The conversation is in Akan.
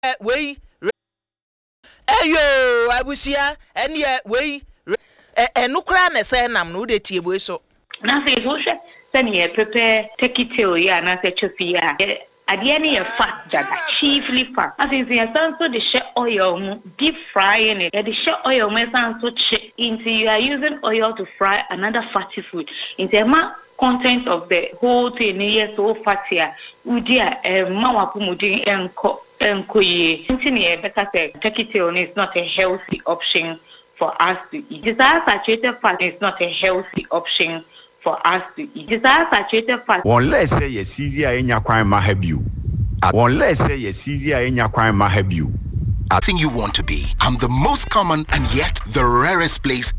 we eyo abusia ene we enukra na say nam no de tiebo so na say so hwe say ne prepare take it ya na say chofi ya ade ne ya fat that chiefly fat as in say so the share oil deep frying it the share oil me so into you are using oil to fry another fatty food in the content of the whole thing is so fatty udia mawapumudi enkoye ntini better say vegetable is not a healthy option for us to eat. Desire saturated fat is not a healthy option for us to eat. Desire saturated fat. One less say yes easy enya kwan ma have you. One less say yes easy enya kwan ma have you. I think you want to be. I'm the most common and yet the rarest place